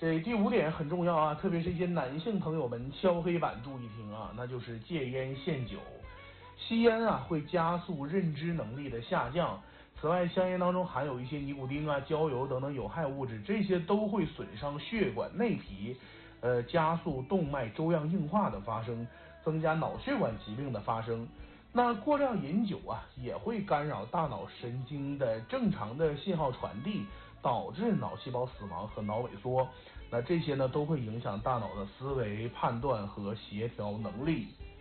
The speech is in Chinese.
这第5点很重要啊，特别是一些男性朋友们敲黑板注意听啊，那就是戒烟限酒。吸烟啊会加速认知能力的下降，此外香烟当中含有一些尼古丁啊、焦油等等有害物质，这些都会损伤血管内皮，加速动脉粥样硬化的发生，增加脑血管疾病的发生。那过量饮酒啊也会干扰大脑神经的正常的信号传递，导致脑细胞死亡和脑萎缩。那这些呢都会影响大脑的思维、判断和协调能力。